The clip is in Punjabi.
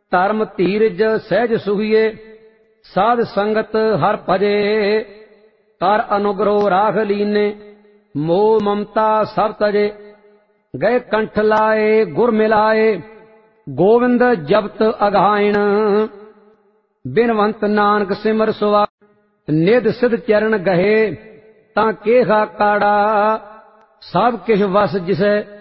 ਧਰਮ ਧੀਰਜ ਸਹਿਜ ਸੁਹੀਏ, ਸਾਧ ਸੰਗਤ ਹਰ ਭਜੇ। ਕਰ ਅਨੁਗ੍ਰਹ ਰਾਖ ਲੀਨੇ, ਮੋਹ ਮਮਤਾ ਸਭ ਤਜੇ। ਗਏ ਕੰਠ ਲਾਏ ਗੁਰ ਮਿਲਾਏ, ਗੋਵਿੰਦ ਜਪਤ ਅਗਾਇਣ। ਬਿਨਵੰਤ ਨਾਨਕ ਸਿਮਰ ਸੁਆ, ਨਿਧ ਸਿਧ ਚਰਨ ਗਹੇ। ਤਾਂ ਕੇਹਾ ਕਾੜਾ, ਸਭ ਕਿਛ ਵਸ ਜਿਸੈ